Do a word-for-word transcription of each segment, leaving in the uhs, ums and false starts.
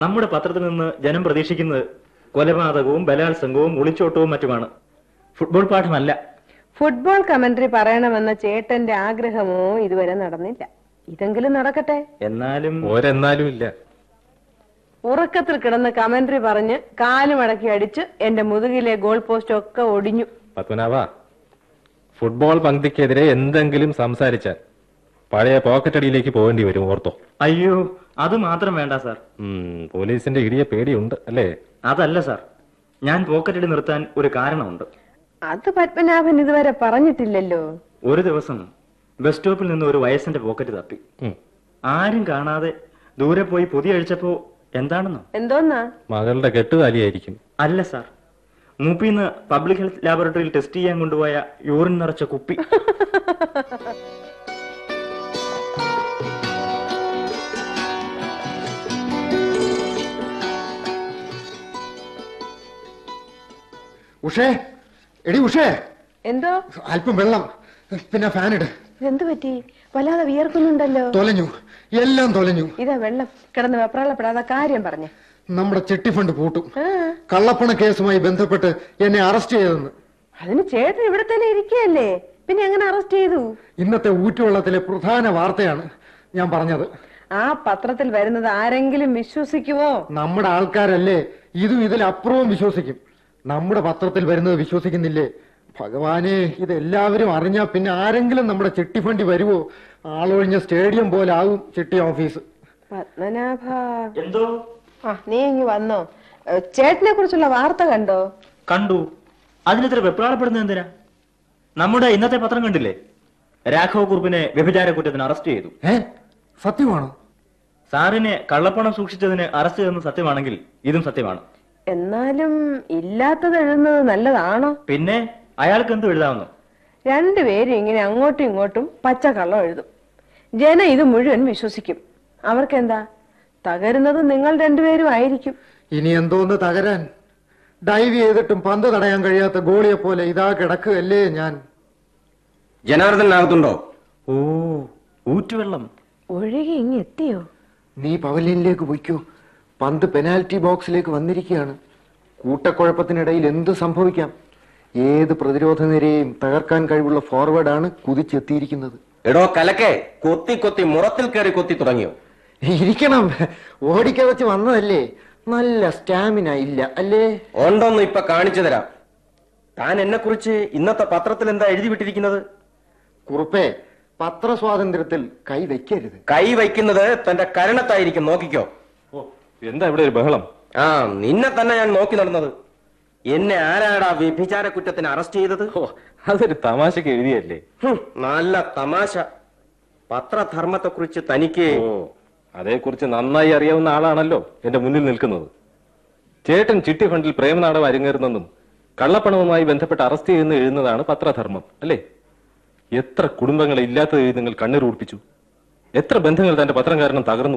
നമ്മുടെ പത്രത്തിൽ നിന്ന് ജനം പ്രതീക്ഷിക്കുന്നത് കൊലപാതകവും ബലാത്സംഗവും ഒളിച്ചോട്ടവും മറ്റുമാണ്. ഫുട്ബോൾ പാഠമല്ല. ഫുട്ബോൾ കമന്ററി പറയണമെന്ന ചേട്ടന്റെ ആഗ്രഹമോ ഇതുവരെ നടന്നില്ല. ഇതെങ്കിലും നടക്കട്ടെ. എന്നാലും ഒരെന്നാലും ഇല്ല. ഉറക്കത്തിൽ കിടന്ന് കമന്ററി പറഞ്ഞ് കാലുമടക്കി അടിച്ച് എന്റെ മുതുകിലെ ഗോൾ പോസ്റ്റ് ഒക്കെ ഒടിഞ്ഞു. പത്മനാഭ, ഫുട്ബോൾ പങ്ക്തിക്കെതിരെ എന്തെങ്കിലും സംസാരിച്ചാൽ പഴയ പോക്കറ്റടിയിലേക്ക് പോകേണ്ടി വരും, ഓർത്തോ? അയ്യോ, അത് മാത്രം വേണ്ട സാർ. പോലീസിന്റെ ഇടിയ പേടിയുണ്ട് അല്ലേ? അതല്ല സാർ, ഞാൻ പോക്കറ്റടി നിർത്താൻ ഒരു കാരണമുണ്ട്. അത് പത്മനാഭൻ ഇതുവരെ പറഞ്ഞിട്ടില്ലല്ലോ. ഒരു ദിവസം ബസ് സ്റ്റോപ്പിൽ നിന്ന് ഒരു വയസ്സിന്റെ പോക്കറ്റ് തപ്പി. ആരും കാണാതെ ദൂരെ പോയി പൊതി അഴിച്ചപ്പോ എന്താണെന്നോ? എന്തോന്നാ? മകളുടെ കെട്ടുതാലിയായിരിക്കും. അല്ല സാർ, മൂപ്പിന്ന് പബ്ലിക് ഹെൽത്ത് ലാബോറട്ടറിയിൽ ടെസ്റ്റ് ചെയ്യാൻ കൊണ്ടുപോയ യൂറിൻ നിറച്ച കുപ്പി. ഉഷേ, എടി ഉഷേ. എന്തോ? അല്പം വെള്ളം, പിന്നെ ഫാൻ ഇട്. എന്തു പറ്റി? വല്ലാതെ വിയർക്കുന്നുണ്ടല്ലോ. തൊലഞ്ഞു, എല്ലാം തൊലഞ്ഞു. ഇതാ വെള്ളം. കിടന്ന് വെപ്രാളപ്പെടാതെ കാര്യം പറഞ്ഞേ. നമ്മുടെ ചെട്ടി ഫണ്ട് പൂട്ടും. കള്ളപ്പണ കേസുമായി ബന്ധപ്പെട്ട് എന്നെ അറസ്റ്റ് ചെയ്തെന്ന്. അതിന് ചേട്ടൻ ഇവിടെ തന്നെ ഇരിക്കുകയല്ലേ, പിന്നെ എങ്ങനെ അറസ്റ്റ് ചെയ്തു? ഇന്നത്തെ ഊറ്റുവെള്ളത്തിലെ പ്രധാന വാർത്തയാണ് ഞാൻ പറഞ്ഞത്. ആ പത്രത്തിൽ വരുന്നത് ആരെങ്കിലും വിശ്വസിക്കുമോ? നമ്മുടെ ആൾക്കാരല്ലേ ഇതും ഇതിലപ്പുറവും വിശ്വസിക്കും. നമ്മുടെ പത്രത്തിൽ വരുന്നത് വിശ്വസിക്കുന്നില്ലേ? ഭഗവാനെ, ഇതെല്ലാവരും അറിഞ്ഞാ പിന്നെ ആരെങ്കിലും നമ്മുടെ ചെട്ടി ഫണ്ടി വരുവോ? ആളൊഴിഞ്ഞ സ്റ്റേഡിയം പോലെ ആവും ചെട്ടി ഓഫീസ്. പത്മനാഭ, എന്തോ? ആ, നീ ഇങ്ങ് വന്നോ? ചേട്ടനെ കുറിച്ചുള്ള വാർത്ത കണ്ടോ? കണ്ടു. അതിനിത്ര വെപ്രാളപ്പെടുന്നത് എന്തിനാ? നമ്മുടെ ഇന്നത്തെ പത്രം കണ്ടില്ലേ? രാഘവ കുറുപ്പിനെ വ്യഭിചാര കുറ്റത്തിന് അറസ്റ്റ് ചെയ്തു. ഏ, സത്യമാണോ? സാറിനെ കള്ളപ്പണം സൂക്ഷിച്ചതിന് അറസ്റ്റ് ചെയ്തെന്ന് സത്യമാണെങ്കിൽ ഇതും സത്യമാണ്. എന്നാലും ഇല്ലാത്തത് എഴുതുന്നത് നല്ലതാണോ? പിന്നെ അയാൾക്ക് എന്ത് എഴുതാവുന്നു? രണ്ടുപേരും ഇങ്ങനെ അങ്ങോട്ടും ഇങ്ങോട്ടും പച്ചക്കള്ളം എഴുതും. ജനം ഇത് മുഴുവൻ വിശ്വസിക്കും. അവർക്കെന്താ? തകരുന്നത് നിങ്ങൾ രണ്ടുപേരും ആയിരിക്കും. ഇനി എന്തോന്ന് തകരാൻ? ഡൈവ് ചെയ്തിട്ടും പന്ത് തടയാൻ കഴിയാത്ത ഗോളിയെ പോലെ ഇതാ കിടക്കുകയല്ലേ ഞാൻ. ജനാർദ്ദനാകത്തുണ്ടോ? ഓ, ഊറ്റുവെള്ളം ഒഴുകി ഇങ്ങ് എത്തിയോ? നീ പവലിയനിലേക്ക് പോയിക്കോ. പന്ത് പെനാൽറ്റി ബോക്സിലേക്ക് വന്നിരിക്കുകയാണ്. കൂട്ടക്കുഴപ്പത്തിനിടയിൽ എന്ത് സംഭവിക്കാം? ഏത് പ്രതിരോധ നിരയെയും തകർക്കാൻ കഴിവുള്ള ഫോർവേഡാണ് കുതിച്ചെത്തിയിരിക്കുന്നത്. എടോ കലക്കെ, കൊത്തി കൊത്തി മുറത്തിൽ കയറി കൊത്തി തുടങ്ങിയോ? ഇരിക്കണം, ഓടിക്കതച്ച് വന്നതല്ലേ. നല്ല സ്റ്റാമിന ഇല്ല അല്ലേ? ഉണ്ടോന്ന് ഇപ്പൊ കാണിച്ചു തരാം. താൻ എന്നെ കുറിച്ച് ഇന്നത്തെ പത്രത്തിൽ എന്താ എഴുതി വിട്ടിരിക്കുന്നത്? കുറുപ്പേ, പത്രസ്വാതന്ത്ര്യത്തിൽ കൈ വയ്ക്കരുത്. കൈ വയ്ക്കുന്നത് തന്റെ കരണത്തായിരിക്കും, നോക്കിക്കോ. എന്താ ഇവിടെ ഒരു ബഹളം? ആ, നിന്നെ തന്നെ ഞാൻ നോക്കി നടന്നത്. എന്നെ ആരാടാ വ്യഭിചാര കുറ്റത്തിന് അറസ്റ്റ് ചെയ്തത്? അതൊരു തമാശക്ക് എഴുതിയല്ലേ? നല്ല തമാശ. പത്രധർമ്മത്തെ കുറിച്ച് തനിക്ക് അതേക്കുറിച്ച് നന്നായി അറിയാവുന്ന ആളാണല്ലോ എന്റെ മുന്നിൽ നിൽക്കുന്നത്. ചേട്ടൻ ചിട്ടി ഫണ്ടിൽ പ്രേമനാടകം അരങ്ങേറുന്നെന്നും കള്ളപ്പണവുമായി ബന്ധപ്പെട്ട് അറസ്റ്റ് ചെയ്യുന്ന എഴുതുന്നതാണ് പത്രധർമ്മം അല്ലേ? എത്ര കുടുംബങ്ങളെ ഇല്ലാത്തത് എഴുതി നിങ്ങൾ കണ്ണീർ കുടിപ്പിച്ചു. എത്ര ബന്ധങ്ങൾ തന്റെ പത്രം കാരണം തകർന്നു.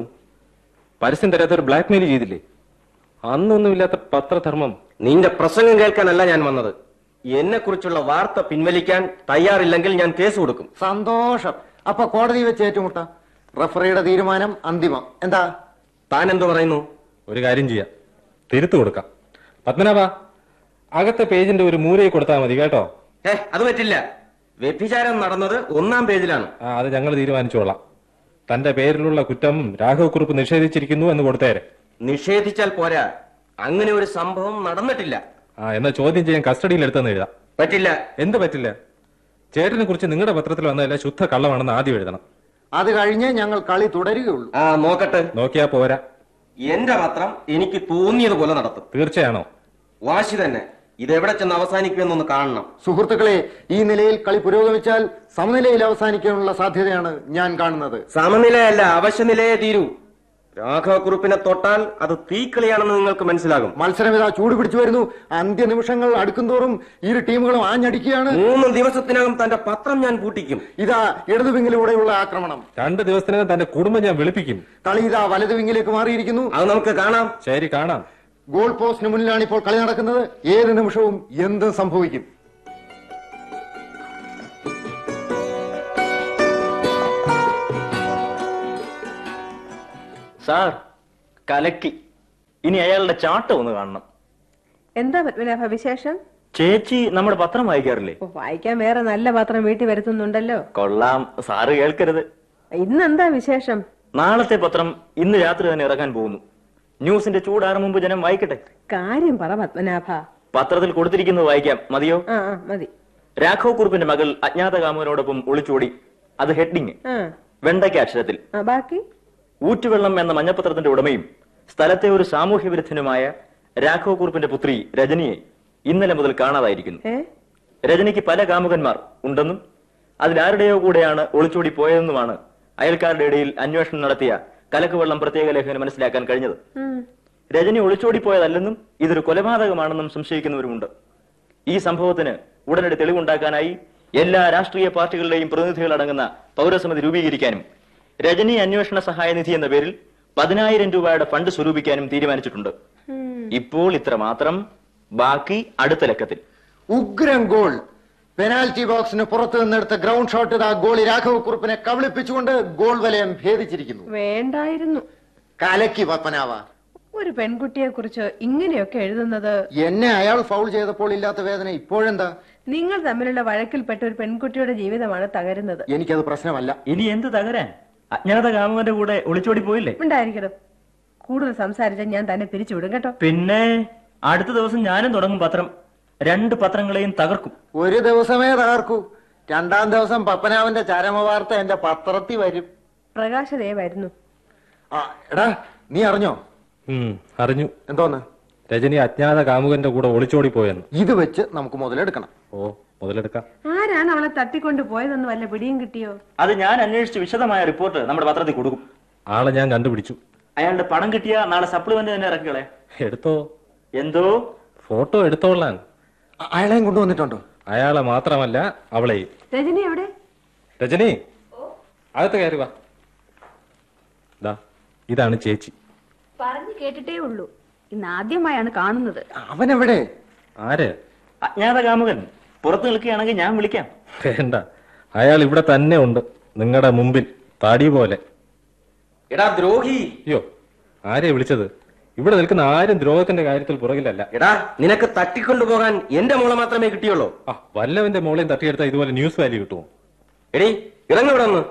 പരസ്യം തരാത്ത ഒരു ബ്ലാക്ക് മെയിൽ ചെയ്തില്ലേ? അന്നൊന്നുമില്ലാത്ത പത്രധർമ്മം. നിന്റെ പ്രസംഗം കേൾക്കാനല്ല ഞാൻ വന്നത്. എന്നെ കുറിച്ചുള്ള വാർത്ത പിൻവലിക്കാൻ തയ്യാറില്ലെങ്കിൽ ഞാൻ കേസ് കൊടുക്കും. സന്തോഷം. അപ്പൊ കോടതി വെച്ച് ഏറ്റുമുട്ടാം. റഫറിയുടെ തീരുമാനം അന്തിമം. എന്താ? താൻ എന്തു പറയുന്നു? ഒരു കാര്യം ചെയ്യാം, തിരുത്തു കൊടുക്കാം. പത്മനാഭ, അകത്തെ പേജിന്റെ ഒരു മൂലയിൽ കൊടുത്താൽ മതി കേട്ടോ. ഏ, അത് പറ്റില്ല. വ്യഭിചാരം നടന്നത് ഒന്നാം പേജിലാണ്. ആ, അത് ഞങ്ങൾ തീരുമാനിച്ചോളാം. തന്റെ പേരിലുള്ള കുറ്റം രാഘവ കുറുപ്പ് നിഷേധിച്ചിരിക്കുന്നു എന്ന് കൊടുത്തേരെ. നിഷേധിച്ചാൽ പോരാ, അങ്ങനെ ഒരു സംഭവം നടന്നിട്ടില്ല. ആ, എന്നാ ചോദ്യം ചെയ്യാൻ കസ്റ്റഡിയിൽ എടുത്തെന്ന് എഴുതാം. പറ്റില്ല. എന്ത് പറ്റില്ല? ചേട്ടനെ കുറിച്ച് നിങ്ങളുടെ പത്രത്തിൽ വന്നതല്ല ശുദ്ധ കള്ളമാണെന്ന് ആദ്യം എഴുതണം. അത് കഴിഞ്ഞ് ഞങ്ങൾ കളി തുടരുകയുള്ളൂ. ആ, നോക്കട്ടെ. നോക്കിയാ പോരാ. എന്റെ പത്രം എനിക്ക് തോന്നിയതുപോലെ നടത്തും. തീർച്ചയാണോ? വാശി തന്നെ. ഇതെവിടെ ചെന്ന് അവസാനിക്കുമെന്നൊന്ന് കാണണം. സുഹൃത്തുക്കളെ, ഈ നിലയിൽ കളി പുരോഗമിച്ചാൽ സമനിലയിൽ അവസാനിക്കാനുള്ള സാധ്യതയാണ് ഞാൻ കാണുന്നത്. സമനിലയല്ല, അവശ്യനിലയെ തീരൂ. രാഘവക്കുറുപ്പിനെ തൊട്ടാൽ അത് തീക്കളിയാണെന്ന് നിങ്ങൾക്ക് മനസ്സിലാകും. മത്സരം ഇതാ ചൂട് പിടിച്ചു വരുന്നു. അന്ത്യനിമിഷങ്ങൾ അടുക്കുംതോറും ഇരു ടീമുകളും ആഞ്ഞടിക്കുകയാണ്. മൂന്ന് ദിവസത്തിനകം തന്റെ പത്രം ഞാൻ പൂട്ടിക്കും. ഇതാ ഇടതുവിങ്ങിലൂടെയുള്ള ആക്രമണം. രണ്ട് ദിവസത്തിനകം തന്റെ കുടുംബം ഞാൻ വിളിപ്പിക്കും. കളി ഇതാ വലതുവിങ്ങിലേക്ക് മാറിയിരിക്കുന്നു. അത് നമുക്ക് കാണാം. ശരി, കാണാം. ഗോൾ പോസ്റ്റിന് മുന്നിലാണ് ഇപ്പോൾ കളി നടക്കുന്നത്. ഏത് നിമിഷവും എന്തും സംഭവിക്കും. സാർ, കലക്കി. ഇനി അയാളുടെ ചാട്ടം ഒന്ന് കാണണം. എന്താ പത്മനാഭ വിശേഷം? ചേച്ചി നമ്മുടെ പത്രം വായിക്കാറില്ലേ? ഓ, വായിക്കാൻ വേറെ നല്ല പത്രം വീട്ടിൽ വരുത്തുന്നുണ്ടല്ലോ. കൊള്ളാം, സാറ് കേൾക്കരുത്. ഇന്നെന്താ വിശേഷം? നാളത്തെ പത്രം ഇന്ന് രാത്രി തന്നെ ഇറക്കാൻ പോകുന്നു. ന്യൂസിന്റെ ചൂടാറ് മുമ്പ് ജനം വായിക്കട്ടെ. കാര്യം പറ പത്മനാഭ. പത്രത്തിൽ കൊടുത്തിരിക്കുന്നത് വായിക്കാം, മതിയോ? ആ ആ, മതി. രാഘവ് കുറുപ്പിന്റെ മകൾ അജ്ഞാത കാമുകനോടൊപ്പം ഒളിച്ചോടി. അത് ഹെഡിങ്, ആ വെണ്ടയ്ക്ക അക്ഷരത്തിൽ. ആ, ബാക്കി? ഊറ്റുവെള്ളം എന്ന മഞ്ഞപ്പത്രത്തിന്റെ ഉടമയും സ്ഥലത്തെ ഒരു സാമൂഹ്യ വിരുദ്ധനുമായ രാഘവ് കുറുപ്പിന്റെ പുത്രി രജനിയെ ഇന്നലെ മുതൽ കാണാതായിരിക്കുന്നു. ഏ രജനിക്ക് പല കാമുകന്മാർ ഉണ്ടെന്നും അതിലാരുടെയോ കൂടെയാണ് ഒളിച്ചോടി പോയതെന്നുമാണ് അയൽക്കാരുടെ ഇടയിൽ അന്വേഷണം നടത്തിയ കലക്കുവെള്ളം പ്രത്യേക ലേഖനം മനസ്സിലാക്കാൻ കഴിഞ്ഞത്. ഉം. രജനി ഒളിച്ചോടിപ്പോയതല്ലെന്നും ഇതൊരു കൊലപാതകമാണെന്നും സംശയിക്കുന്നവരുമുണ്ട്. ഈ സംഭവത്തിന് ഉടനടി തെളിവുണ്ടാക്കാനായി എല്ലാ രാഷ്ട്രീയ പാർട്ടികളുടെയും പ്രതിനിധികൾ അടങ്ങുന്ന പൗരസമിതി രൂപീകരിക്കാനും രജനി അന്വേഷണ സഹായ നിധി എന്ന പേരിൽ പതിനായിരം രൂപയുടെ ഫണ്ട് സ്വരൂപിക്കാനും തീരുമാനിച്ചിട്ടുണ്ട്. ഇപ്പോൾ ഇത്ര മാത്രം, ബാക്കി അടുത്ത ലക്കത്തിൽ. ഉഗ്രം ഗോൾ! പെനാൽറ്റി ബോക്സിന് പുറത്തു നിന്നെടുത്ത ഗ്രൗണ്ട് ഷോട്ട് ആ ഗോളി രാഘവ് കുറുപ്പിനെ കബളിപ്പിച്ചുകൊണ്ട് ഗോൾ വലയം ഭേദിച്ചിരിക്കുന്നു. വേണ്ടായിരുന്നു. കലക്കി പത്മനാഭ. ഒരു പെൺകുട്ടിയെ കുറിച്ച് ഇങ്ങനെയൊക്കെ എഴുതുന്നത്. എന്നെ അയാൾ ഫൗൾ ചെയ്തപ്പോൾ ഇല്ലാത്ത വേദന ഇപ്പോഴെന്താ? നിങ്ങൾ തമ്മിലുള്ള വഴക്കിൽപ്പെട്ട ഒരു പെൺകുട്ടിയുടെ ജീവിതമാണ് തകരുന്നത്. എനിക്കത് പ്രശ്നമല്ല. ഇനി എന്ത് തകരാൻ? അജ്ഞാത കാമുകന്റെ കൂടെ ഒളിച്ചോടി പോയില്ലേ? ഉണ്ടായിരിക്കണം. കൂടുതൽ സംസാരിച്ചാൽ ഞാൻ തന്നെ പിരിച്ചുവിടും കേട്ടോ. പിന്നെ അടുത്ത ദിവസം ഞാനും തുടങ്ങും പത്രം. രണ്ട് പത്രങ്ങളെയും തകർക്കും. ഒരു ദിവസമേ തകർക്കൂ. രണ്ടാം ദിവസം പപ്പനാവന്റെ ചരമവാർത്ത എന്റെ പത്രത്തിൽ വരും. പ്രകാശതേ വരുന്നു. ആ എടാ, നീ അറിഞ്ഞോ? ഉം അറിഞ്ഞു. എന്തോന്ന്? രജനി അജ്ഞാത കാമുകന്റെ കൂടെ ഒളിച്ചോടി പോയെന്ന്. ഇത് വെച്ച് നമുക്ക് മുതലെടുക്കണം. ഓ, മുതലെടുക്കാം. ആരാണ് അവളെ തട്ടിക്കൊണ്ട് പോയതെന്ന് വല്ല പിടിയും കിട്ടിയോ? അത് ഞാൻ അന്വേഷിച്ച് വിശദമായ റിപ്പോർട്ട് നമ്മുടെ പത്രത്തിൽ കൊടുക്കും. ആളെ ഞാൻ കണ്ടുപിടിച്ചു. അയാളുടെ പണം കിട്ടിയ നാളെ സപ്ലിമെന്റ് തന്നെ ഇറക്കികളെ. എടുത്തോ? എന്തോ ഫോട്ടോ എടുത്തോളാൻ. അയാളെയും കൊണ്ടുവന്നിട്ടുണ്ടോ? അയാളെ മാത്രമല്ല അവളെയും. രജനി എവിടെ? രജനി, അകത്ത് കയറി വാ. ദാ, ഇതാണ് ചേച്ചി. പറഞ്ഞു കേട്ടിട്ടേ ഉള്ളൂ, ഇന്ന് ആദ്യമായാണ് കാണുന്നത്. അവനെവിടെ? ആര്? അജ്ഞാത കാമുകൻ പുറത്ത് നിൽക്കുകയാണെങ്കിൽ ഞാൻ വിളിക്കാം. വേണ്ട, അയാൾ ഇവിടെ തന്നെ ഉണ്ട്, നിങ്ങളുടെ മുമ്പിൽ, താടി പോലെ. എടാ ദ്രോഹി! അയ്യോ, ആരെയാ വിളിച്ചത്? ഇവിടെ നിൽക്കുന്ന ആരും ദ്രോഹത്തിന്റെ കാര്യത്തിൽ പുറകിലല്ല. എടാ, നിനക്ക് തട്ടിക്കൊണ്ടുപോകാൻ എന്റെ മോളെ മാത്രമേ കിട്ടിയുള്ളൂ. ആ, വല്ലവന്റെ മോളെയും തട്ടിയെടുത്താൽ ഇതുപോലെ ന്യൂസ് വാല്യൂ കിട്ടുമോ? എടീ, ഇറങ്ങിവിടെ ഒന്ന്.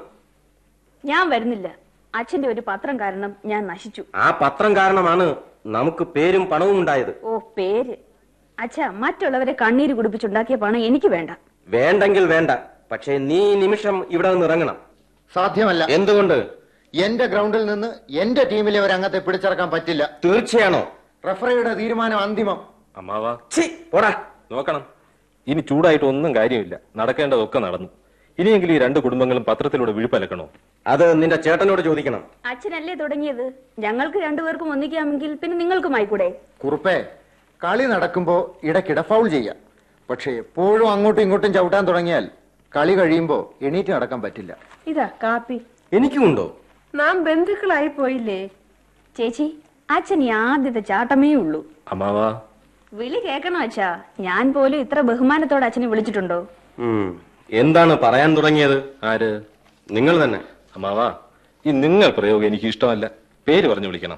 ഞാൻ വരുന്നില്ല. അച്ഛന്റെ ഒരു പത്രം കാരണം ഞാൻ നശിച്ചു. ആ പത്രം കാരണമാണ് നമുക്ക് പേരും പണവും ഉണ്ടായത്. ഓ, പേര്. അച്ഛാ, മറ്റുള്ളവരെ കണ്ണീര് കുടിപ്പിച്ചുണ്ടാക്കിയ പണം എനിക്ക് വേണ്ട. വേണ്ടെങ്കിൽ വേണ്ട, പക്ഷേ നീ ഈ നിമിഷം ഇവിടെ നിന്ന് ഇറങ്ങണം. സാധ്യമല്ല. എന്തുകൊണ്ട്? എന്റെ ഗ്രൗണ്ടിൽ നിന്ന് എന്റെ ടീമിലെ ഒരു അംഗത്തെ പിടിച്ചിറക്കാൻ പറ്റില്ല. തീർച്ചയാണോ? റഫറിയുടെ തീരുമാനം അന്തിമം. അമ്മാവാ, ഛീ, പോടാ. നോക്കണം, ഇനി ചൂടായിട്ട് ഒന്നും കാര്യമില്ല. നടക്കേണ്ടതൊക്കെ നടന്നു. ഇനിയെങ്കിലും ഈ രണ്ട് കുടുംബങ്ങളും പത്രത്തിലൂടെ വിഴുപ്പലക്കണോ? അത് നിന്റെ ചേട്ടനോട് ചോദിക്കണം. അച്ഛനല്ലേ തുടങ്ങിയത്. ഞങ്ങൾക്ക് രണ്ടുപേർക്കും ഒന്നിക്കാമെങ്കിൽ പിന്നെ നിങ്ങൾക്കുമായിക്കൂടെ? കുറുപ്പേ, കളി നടക്കുമ്പോ ഇടയ്ക്കിടെ ഫൗൾ ചെയ്യാം. പക്ഷെ എപ്പോഴും അങ്ങോട്ടും ഇങ്ങോട്ടും ചവിട്ടാൻ തുടങ്ങിയാൽ കളി കഴിയുമ്പോ എണീറ്റ് നടക്കാൻ പറ്റില്ല. ഇതാ കാപ്പി. എനിക്കുമുണ്ടോ? നാം ബന്ധുക്കളായി പോയില്ലേ? ചേച്ചി, അച്ഛൻ ഈ ആദ്യത്തെ ചാട്ടമേ ഉള്ളൂ. അമ്മാവാ, വിളി കേൾക്കണോ അച്ഛാ? ഞാൻ പോലും ഇത്ര ബഹുമാനത്തോടെ അച്ഛനെ വിളിച്ചിട്ടുണ്ടോ? ഉം. എന്താണ് പറയാൻ തുടങ്ങിയത്? ആര്? നിങ്ങൾ തന്നെ. അമ്മാവാ, ഈ നിങ്ങൾ പ്രയോഗം എനിക്ക് ഇഷ്ടമല്ല. പേര് പറഞ്ഞു വിളിക്കണം.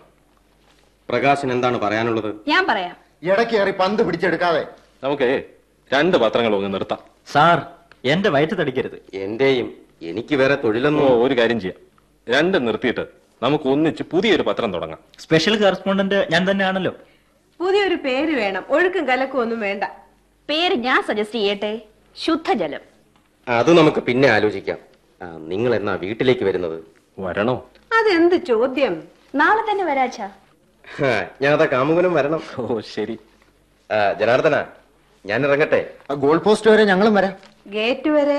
പ്രകാശൻ എന്താണ് പറയാനുള്ളത്? ഞാൻ പറയാം. ഇടയ്ക്ക് കയറി പന്ത് പിടിച്ചെടുക്കാതെ. നമുക്ക് രണ്ട് പത്രങ്ങൾ ഒന്ന് നിർത്താം. സാർ, എന്റെ വയറ്റ് തടിക്കരുത്. എന്റെയും. എനിക്ക് വേറെ ഓ, തൊഴിലൊന്നും. ഒരു കാര്യം ചെയ്യാം, രണ്ട് നിർത്തിയിട്ട് നമുക്ക് ഒന്നിച്ച് പുതിയൊരു പത്രം തുടങ്ങാം. സ്പെഷ്യൽ കറസ്പോണ്ടന്റ് ഞാൻ തന്നെയാണല്ലോ. പുതിയൊരു പേര് വേണം. ഒഴുക്കും കലക്കും ഒന്നും വേണ്ട. പേര് ഞാൻ സജസ്റ്റ് ചെയ്യട്ടെ. ശുദ്ധജലം. അത് നമുക്ക് പിന്നെ ആലോചിക്കാം. ആ, നിങ്ങൾ എന്നാ വീട്ടിലേക്ക് വരുന്നത്? വരണോ? അതെന്ത് ചോദ്യം? നാളെ തന്നെ വരാച്ചാ. ഞാൻ അതാ കാമുകനും വരണം. ഓ ശരി. ആ, ജനാർദ്ദന, ഞാൻ ഇറങ്ങട്ടെ. ആ ഗോൾ പോസ്റ്റ് വരെ ഞങ്ങളും വരാം. ഗേറ്റ് വരെ.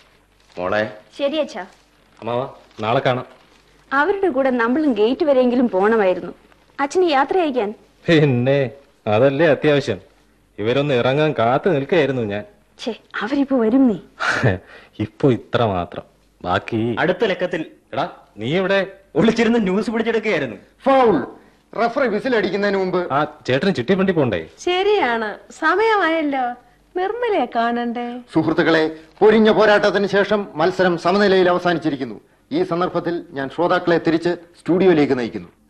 മോളെ. ശരി അച്ഛാ. അമ്മാവാ, നാളെ കാണാം. അവരുടെ കൂടെ നമ്മളും ഗേറ്റ് വരെയെങ്കിലും പോണമായിരുന്നു. അച്ഛന് യാത്ര അയക്കാൻ. പിന്നെ അതല്ലേ അത്യാവശ്യം. ഇവരൊന്ന് ഇറങ്ങാൻ കാത്തു നിൽക്കുകയായിരുന്നു ഞാൻ. ഛേ, അവരിപ്പോ വരും. നീ ഇപ്പൊ ഇത്ര മാത്രം. ബാക്കി അടുത്ത ലക്കത്തിൽ. എടാ, നീ എവിടെ? ഒളിച്ചിരുന്ന് ന്യൂസ് പിടിച്ചെടുക്കുകയായിരുന്നു. ഫൗൾ! റഫറി വിസിലടിക്കുന്നതിന് മുമ്പ് ആ ചേട്ടന് ചിട്ടിപ്പണ്ടി പോണ്ടേ? ശരിയാണ്, സമയമായല്ലോ. നിർമ്മലയെ കാണണ്ടേ? സുഹൃത്തുക്കളെ, പൊരിഞ്ഞ പോരാട്ടത്തിന് ശേഷം മത്സരം സമനിലയിൽ അവസാനിച്ചിരിക്കുന്നു. ഈ സന്ദർഭത്തിൽ ഞാൻ ശ്രോതാക്കളെ തിരിച്ച് സ്റ്റുഡിയോയിലേക്ക് നയിക്കുന്നു.